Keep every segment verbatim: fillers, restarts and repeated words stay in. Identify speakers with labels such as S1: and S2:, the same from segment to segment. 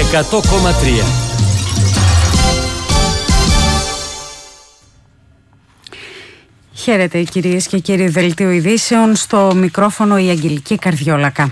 S1: εκατό κόμμα τρία.
S2: Χαίρετε κυρίες και κύριοι, δελτίο ειδήσεων, στο μικρόφωνο η Αγγελική Καρδιόλακα.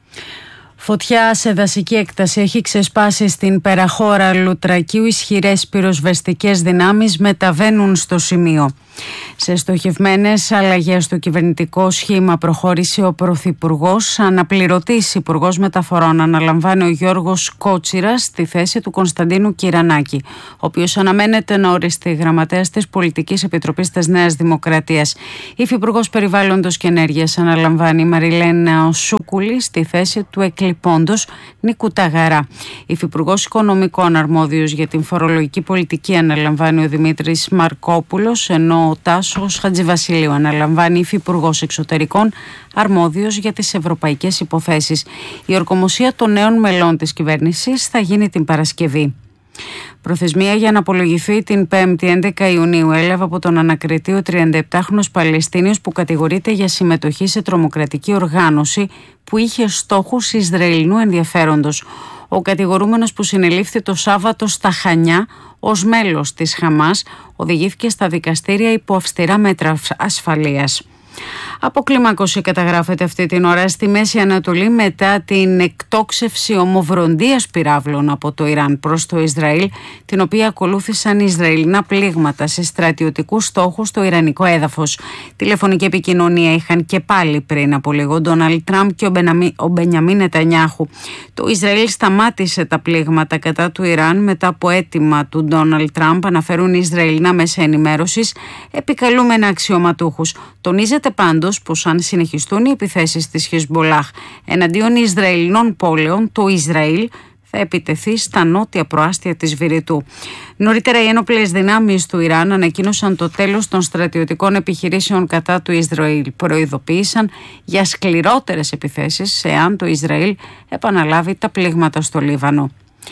S2: Φωτιά σε δασική έκταση έχει ξεσπάσει στην περαχώρα Λουτρακίου. Ισχυρές πυροσβεστικές δυνάμεις μεταβαίνουν στο σημείο. Σε στοχευμένες αλλαγές στο κυβερνητικό σχήμα προχώρησε ο Πρωθυπουργός. Αναπληρωτής Υπουργός Μεταφορών αναλαμβάνει ο Γιώργος Κότσιρας στη θέση του Κωνσταντίνου Κυρανάκη, ο οποίος αναμένεται να οριστεί γραμματέας της Πολιτικής Επιτροπής της Νέας Δημοκρατίας. Υφυπουργός Περιβάλλοντος και Ενέργειας αναλαμβάνει η Μαριλένα Σούκουλη στη θέση του εκλειπώντος Νίκου Ταγαρά. Υφυπουργός Οικονομικών αρμόδιος για την φορολογική πολιτική αναλαμβάνει ο Δημήτρης Μαρκόπουλος, ενώ ο Τάσος Χατζηβασιλείου αναλαμβάνει υφυπουργός Εξωτερικών αρμόδιος για τις ευρωπαϊκές υποθέσεις. Η ορκομοσία των νέων μελών της κυβέρνησης θα γίνει την Παρασκευή. Προθεσμία για να απολογηθεί την Πέμπτη έντεκα Ιουνίου έλαβε από τον ανακριτή ο τριανταεπτάχρονος Παλαιστίνιος που κατηγορείται για συμμετοχή σε τρομοκρατική οργάνωση που είχε στόχους Ισραηλινού ενδιαφέροντος. Ο κατηγορούμενος, που συνελήφθη το Σάββατο στα Χανιά ως μέλος της Χαμάς, οδηγήθηκε στα δικαστήρια υπό αυστηρά μέτρα ασφαλείας. Αποκλιμάκωση καταγράφεται αυτή την ώρα στη Μέση Ανατολή μετά την εκτόξευση ομοβροντίας πυράβλων από το Ιράν προς το Ισραήλ, την οποία ακολούθησαν Ισραηλινά πλήγματα σε στρατιωτικούς στόχους στο ιρανικό έδαφος. Τηλεφωνική επικοινωνία είχαν και πάλι πριν από λίγο ο Ντόναλντ Τραμπ και ο Μπενιαμίν Νετανιάχου. Το Ισραήλ σταμάτησε τα πλήγματα κατά του Ιράν μετά από αίτημα του Ντόναλντ Τραμπ, αναφέρουν οι Ισραηλινά μέσα ενημέρωσης επικαλούμενα αξιωματούχους. Τονίζεται πάντως πως αν συνεχιστούν οι επιθέσεις της Χεσμπολάχ εναντίον Ισραηλινών πόλεων, το Ισραήλ θα επιτεθεί στα νότια προάστια της Βηρητού. Νωρίτερα, οι ένοπλες δυνάμεις του Ιράν ανακοίνωσαν το τέλος των στρατιωτικών επιχειρήσεων κατά του Ισραήλ. Προειδοποίησαν για σκληρότερες επιθέσεις εάν το Ισραήλ επαναλάβει τα πλήγματα στο Λίβανο.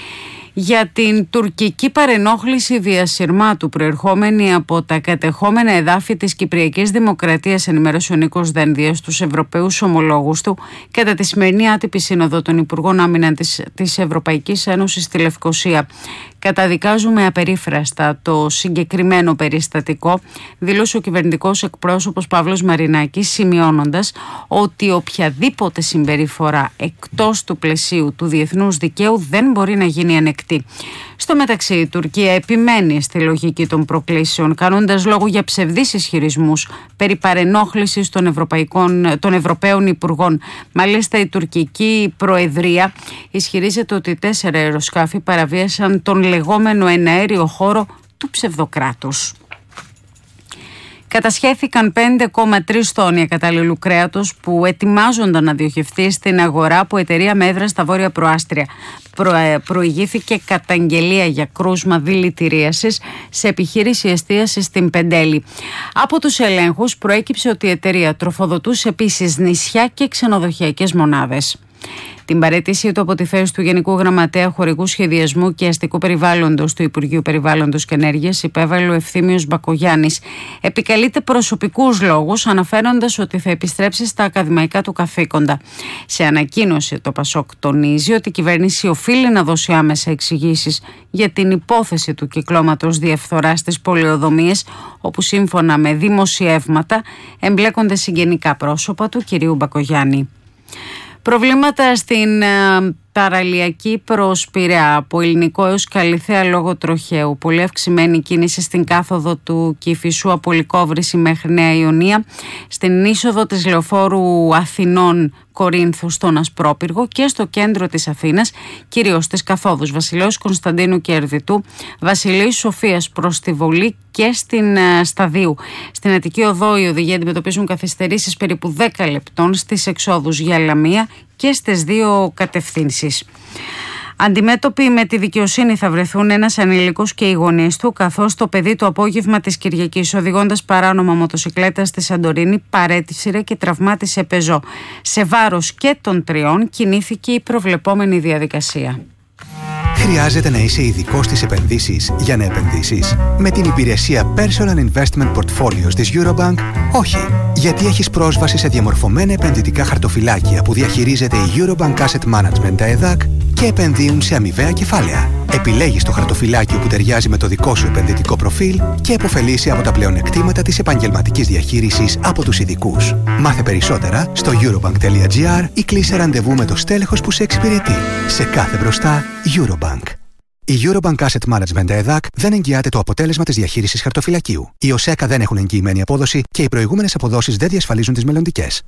S2: Για την τουρκική παρενόχληση διασυρμάτου προερχόμενη από τα κατεχόμενα εδάφη της Κυπριακής Δημοκρατίας, ενημέρωσε ο Νίκος Δένδιας στους Ευρωπαίους ομολόγους του κατά τη σημερινή άτυπη σύνοδο των Υπουργών Άμυνα της, της Ευρωπαϊκής Ένωσης στη Λευκοσία. Καταδικάζουμε απερίφραστα το συγκεκριμένο περιστατικό, δήλωσε ο κυβερνητικός εκπρόσωπος Παύλος Μαρινάκης, σημειώνοντας ότι οποιαδήποτε συμπεριφορά εκτός του πλαισίου του διεθνούς δικαίου δεν μπορεί να γίνει ανεκτή. Στο μεταξύ, η Τουρκία επιμένει στη λογική των προκλήσεων, κάνοντας λόγο για ψευδείς ισχυρισμούς περί παρενόχλησης των, των Ευρωπαίων Υπουργών. Μάλιστα, η τουρκική Προεδρία ισχυρίζεται ότι τέσσερα αεροσκάφη παραβίασαν τον λεγόμενο εναέριο χώρο του ψευδοκράτους. Κατασχέθηκαν πέντε κόμμα τρία τόνια κατάλληλου κρέατος που ετοιμάζονταν να διοχευτεί στην αγορά από εταιρεία με έδρα στα Βόρεια Προάστρια. Προ, προηγήθηκε καταγγελία για κρούσμα δηλητηρίασης σε επιχείρηση εστίασης στην Πεντέλη. Από τους ελέγχους προέκυψε ότι η εταιρεία τροφοδοτούσε επίσης νησιά και ξενοδοχειακές μονάδες. Την παραίτησή του από τη θέση του Γενικού Γραμματέα Χωρικού Σχεδιασμού και Αστικού Περιβάλλοντος του Υπουργείου Περιβάλλοντος και Ενέργειας υπέβαλε ο Ευθύμιος Μπακογιάννης. Επικαλείται προσωπικούς λόγους, αναφέροντας ότι θα επιστρέψει στα ακαδημαϊκά του καθήκοντα. Σε ανακοίνωση, το Πασόκ τονίζει ότι η κυβέρνηση οφείλει να δώσει άμεσα εξηγήσεις για την υπόθεση του κυκλώματος διαφθοράς στις πολεοδομίες, όπου σύμφωνα με δημοσιεύματα εμπλέκονται συγγενικά πρόσωπα του κυρίου Μπακογιάννη. Προβλήματα στην ε, παραλιακή προς Πειραιά, από Ελληνικό έως Καλιθέα λόγω τροχαίου. Πολύ αυξημένη κίνηση στην κάθοδο του Κηφισού από Λυκόβρηση μέχρι Νέα Ιωνία, στην είσοδο της Λεωφόρου Αθηνών Κορίνθου στον Ασπρόπυργο και στο κέντρο της Αθήνας, κυρίως στις καθόδους Βασιλέως Κωνσταντίνου και Ερδιτού, Βασιλείου Σοφίας προς τη Βολή και στην uh, Σταδίου. Στην Αττική Οδό οι οδηγοί αντιμετωπίζουν καθυστερήσεις περίπου δέκα λεπτών στις εξόδους για Λαμία και στις δύο κατευθύνσεις. Αντιμέτωποι με τη δικαιοσύνη θα βρεθούν ένας ανήλικος και οι γονείς του, καθώς το παιδί το απόγευμα της Κυριακής, οδηγώντας παράνομα μοτοσικλέτα στη Σαντορίνη, παρέτησε και τραυμάτισε πεζό. Σε βάρος και των τριών κινήθηκε η προβλεπόμενη διαδικασία.
S3: Χρειάζεται να είσαι ειδικός στις επενδύσεις για να επενδύσεις? Με την υπηρεσία Personal Investment Portfolios της Eurobank, όχι. Γιατί έχεις πρόσβαση σε διαμορφωμένα επενδυτικά χαρτοφυλάκια που διαχειρίζεται η Eurobank Asset Management, ΕΔΑΚ, και επενδύουν σε αμοιβαία κεφάλαια. Επιλέγεις το χαρτοφυλάκιο που ταιριάζει με το δικό σου επενδυτικό προφίλ και επωφελείσαι από τα πλεονεκτήματα της επαγγελματικής διαχείρισης από τους ειδικούς. Μάθε περισσότερα στο eurobank.gr ή κλείσε ραντεβού με το στέλεχος που σε εξυπηρετεί. Σε κάθε μπροστά, Eurobank. Η Eurobank Asset Management ΕΔΑΚ δεν εγγυάται το αποτέλεσμα της διαχείρισης χαρτοφυλακίου. Οι ΟΣΕΚΑ δεν έχουν εγγυημένη απόδοση και οι προηγούμενες αποδόσεις δεν διασφαλίζουν τις μελλοντικές.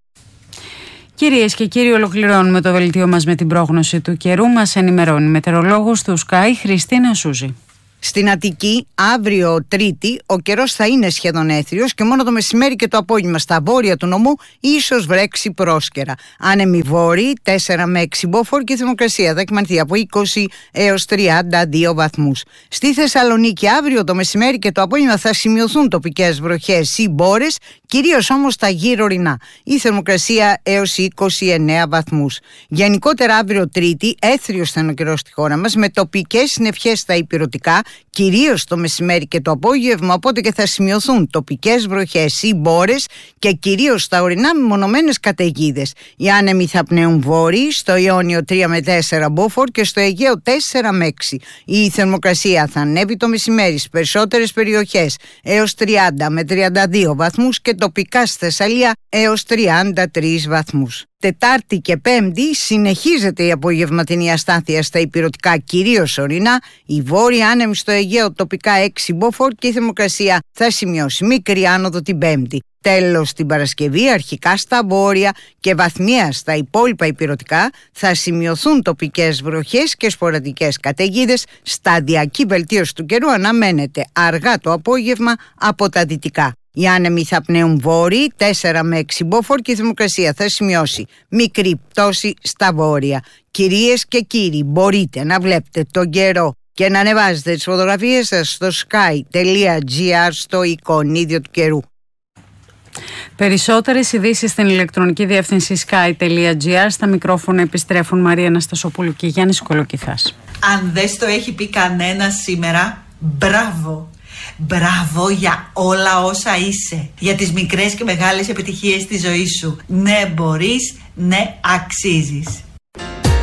S2: Κυρίες και κύριοι, ολοκληρώνουμε το δελτίο μας με την πρόγνωση του καιρού. Μας ενημερώνει η μετεωρολόγος του Sky, Χριστίνα Σούζη.
S1: Στην Αττική, αύριο Τρίτη, ο καιρός θα είναι σχεδόν έθριος και μόνο το μεσημέρι και το απόγευμα στα βόρεια του νομού ίσως βρέξει πρόσκαιρα. Άνεμοι βόρειοι, τέσσερα με έξι μποφόρ και η θερμοκρασία θα κυμανθεί από είκοσι έως τριάντα δύο βαθμούς. Στη Θεσσαλονίκη, αύριο το μεσημέρι και το απόγευμα θα σημειωθούν τοπικές βροχές ή μπόρες, κυρίως όμως τα γύρω ορεινά. Η θερμοκρασία έως είκοσι εννέα βαθμούς. Γενικότερα, αύριο Τρίτη, έθριος θα είναι ο καιρός στη χώρα μας, με τοπικές συννεφιές στα ηπειρωτικά, κυρίως το μεσημέρι και το απόγευμα, οπότε και θα σημειωθούν τοπικές βροχές ή μπόρες και κυρίως στα ορεινά μεμονωμένες καταιγίδες. Οι άνεμοι θα πνέουν βόρειοι, στο Ιόνιο τρία με τέσσερα μποφόρ και στο Αιγαίο τέσσερα με έξι. Η θερμοκρασία θα ανέβει το μεσημέρι στις περισσότερες περιοχές έως τριάντα με τριάντα δύο βαθμούς και τοπικά στη Θεσσαλία έως τριάντα τρεις βαθμούς. Τετάρτη και Πέμπτη συνεχίζεται η απογευματινή αστάθεια στα ηπειρωτικά, κυρίως ορεινά. Η βόρεια άνεμη στο Αιγαίο τοπικά έξι μποφόρ και η θερμοκρασία θα σημειώσει μικρή άνοδο την Πέμπτη. Τέλος, την Παρασκευή, αρχικά στα βόρεια και βαθμία στα υπόλοιπα ηπειρωτικά θα σημειωθούν τοπικές βροχές και σποραδικές καταιγίδες. Σταδιακή βελτίωση του καιρού αναμένεται αργά το απόγευμα από τα δυτικά. Οι άνεμοι θα πνέουν βόρειοι, τέσσερα με έξι μποφόρ και η θερμοκρασία θα σημειώσει μικρή πτώση στα βόρεια. Κυρίες και κύριοι, μπορείτε να βλέπετε τον καιρό και να ανεβάζετε τις φωτογραφίες σας στο sky.gr, στο εικονίδιο του καιρού.
S2: Περισσότερες ειδήσεις στην ηλεκτρονική διεύθυνση sky.gr. Στα μικρόφωνα επιστρέφουν Μαρία Αναστασοπούλου και Γιάννης Κολοκυθάς.
S4: Αν δεν το έχει πει κανένα σήμερα, μπράβο! Μπράβο για όλα όσα είσαι, για τις μικρές και μεγάλες επιτυχίες της ζωής σου. Ναι, μπορείς, ναι, αξίζεις.